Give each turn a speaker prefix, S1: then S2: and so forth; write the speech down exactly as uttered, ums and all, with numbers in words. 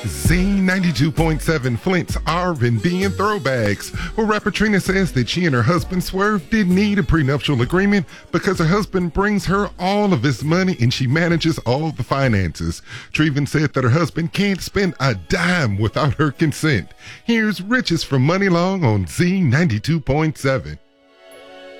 S1: Z ninety-two point seven Flint's R and B and Throwbacks. Well, rapper Trina says that she and her husband Swerve didn't need a prenuptial agreement because her husband brings her all of his money and she manages all the finances. Treven said that her husband can't spend a dime without her consent. Here's Riches from Money Long on Z ninety-two point seven.